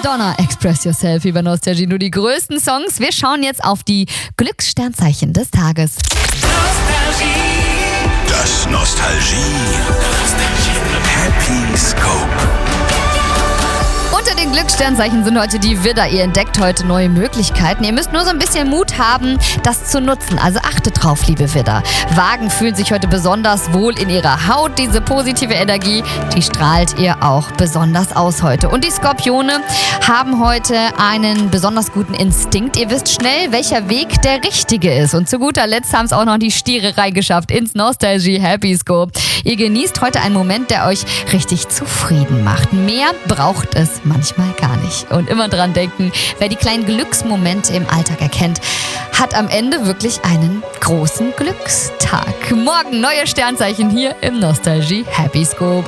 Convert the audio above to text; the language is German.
Madonna, Express Yourself über Nostalgie. Nur die größten Songs. Wir schauen jetzt auf die Glückssternzeichen des Tages. Das Nostalgie Happy Scope. Unter den Glückssternzeichen sind heute die Widder. Ihr entdeckt heute neue Möglichkeiten. Ihr müsst nur so ein bisschen Mut haben, das zu nutzen. Also achtet drauf, liebe Widder. Wagen fühlen sich heute besonders wohl in ihrer Haut. Diese positive Energie, die strahlt ihr auch besonders aus heute. Und die Skorpione haben heute einen besonders guten Instinkt. Ihr wisst schnell, welcher Weg der richtige ist. Und zu guter Letzt haben es auch noch die Stiere reingeschafft ins Nostalgie Happy Scope. Ihr genießt heute einen Moment, der euch richtig zufrieden macht. Mehr braucht es manchmal gar nicht. Und immer dran denken, wer die kleinen Glücksmomente im Alltag erkennt, hat am Ende wirklich einen großen Glückstag. Morgen neue Sternzeichen hier im Nostalgie Happy Scope.